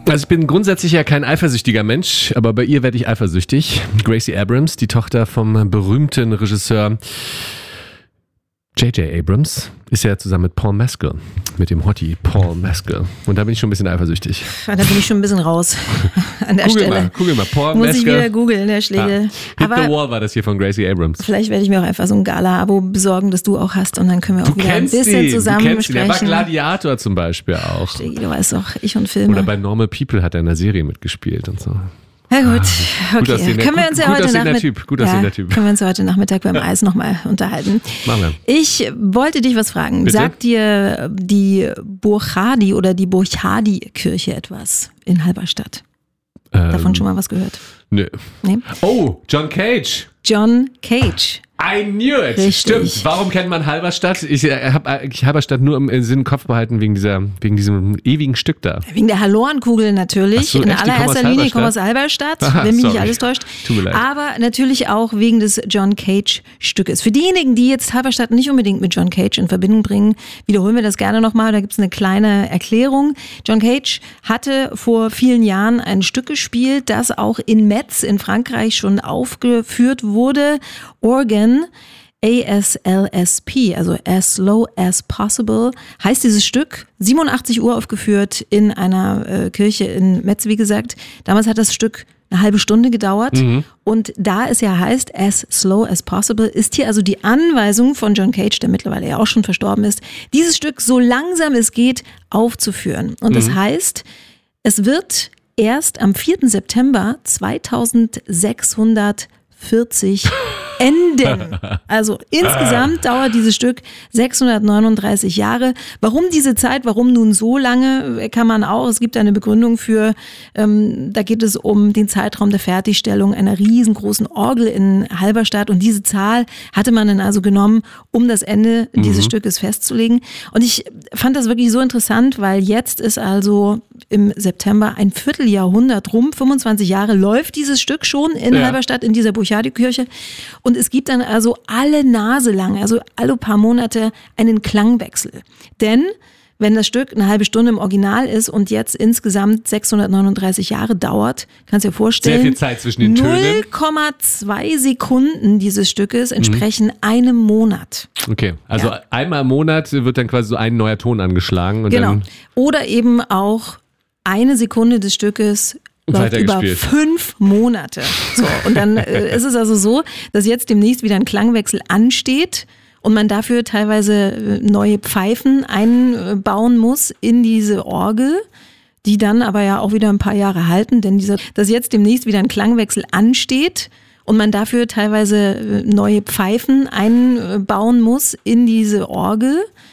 Also ich bin grundsätzlich ja kein eifersüchtiger Mensch, aber bei ihr werde ich eifersüchtig. Gracie Abrams, die Tochter vom berühmten Regisseur J.J. Abrams, ist ja zusammen mit Paul Mescal, mit dem Hottie Paul Mescal. Und da bin ich schon ein bisschen eifersüchtig. Da bin ich schon ein bisschen raus an der Stelle. Google mal, Paul Muss Mescal. Ich wieder googeln, der Schlegel. Hit the Wall war das hier von Gracie Abrams. Vielleicht werde ich mir auch einfach so ein Gala-Abo besorgen, das du auch hast, und dann können wir auch wieder ein bisschen zusammen besprechen. Der war Gladiator zum Beispiel auch. Schlegel, du weißt doch, ich und Filme. Oder bei Normal People hat er in einer Serie mitgespielt und so. Na gut, okay. Können wir uns ja heute können wir uns heute Nachmittag beim Eis nochmal unterhalten. Machen wir. Ich wollte dich was fragen. Bitte? Sagt dir die Burchadi oder die Burchadi-Kirche etwas in Halberstadt? Davon schon mal was gehört? Nö. Nee? Oh, John Cage. John Cage. I knew it. Richtig. Stimmt. Warum kennt man Halberstadt? Ich habe Halberstadt nur im Sinn im Kopf behalten wegen diesem ewigen Stück da. Wegen der Hallorenkugel natürlich. Ach so, in echt? allererster Linie kommen aus Halberstadt, Aha, wenn mich nicht sorry. alles täuscht. Tut mir leid. Aber natürlich auch wegen des John Cage Stückes. Für diejenigen, die jetzt Halberstadt nicht unbedingt mit John Cage in Verbindung bringen, wiederholen wir das gerne nochmal. Da gibt es eine kleine Erklärung. John Cage hatte vor vielen Jahren ein Stück gespielt, das auch in Metz in Frankreich schon aufgeführt wurde. Organ. ASLSP, also As Slow as Possible, heißt dieses Stück. 87 Uhr aufgeführt in einer Kirche in Metz, wie gesagt. Damals hat das Stück eine halbe Stunde gedauert. Und da es ja heißt As Slow as Possible, ist hier also die Anweisung von John Cage, der mittlerweile ja auch schon verstorben ist, dieses Stück so langsam es geht aufzuführen. Und das heißt, es wird erst am 4. September 2640 enden. Also insgesamt dauert dieses Stück 639 Jahre. Warum diese Zeit, warum nun so lange, kann man auch, es gibt eine Begründung für, da geht es um den Zeitraum der Fertigstellung einer riesengroßen Orgel in Halberstadt, und diese Zahl hatte man dann also genommen, um das Ende dieses Stückes festzulegen. Und ich fand das wirklich so interessant, weil jetzt ist also im September ein Vierteljahrhundert rum, 25 Jahre läuft dieses Stück schon in Halberstadt, in dieser Burchadi-Kirche. Und es gibt dann also alle Nase lang, also alle paar Monate einen Klangwechsel. Denn wenn das Stück eine halbe Stunde im Original ist und jetzt insgesamt 639 Jahre dauert, kannst du dir vorstellen, sehr viel Zeit zwischen den Tönen. 0,2 Sekunden dieses Stückes entsprechen einem Monat. Okay, also einmal im Monat wird dann quasi so ein neuer Ton angeschlagen. Und Genau. Dann Oder eben auch eine Sekunde des Stückes läuft über 5 Monate. So, und dann ist es also so, dass jetzt demnächst wieder ein Klangwechsel ansteht und man dafür teilweise neue Pfeifen einbauen muss in diese Orgel, die dann aber ja auch wieder ein paar Jahre halten, denn dass jetzt demnächst wieder ein Klangwechsel ansteht und man dafür teilweise neue Pfeifen einbauen muss in diese Orgel,